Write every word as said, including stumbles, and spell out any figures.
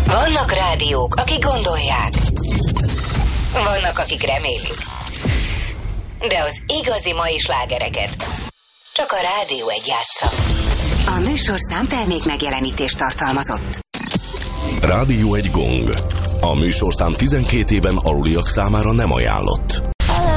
Vannak rádiók, akik gondolják. Vannak, akik remélik. De az igazi mai slágereket csak a Rádió egy játsza. A műsorszám termék megjelenítést tartalmazott. Rádió egy gong. A műsorszám tizenkét éven aluliak számára nem ajánlott.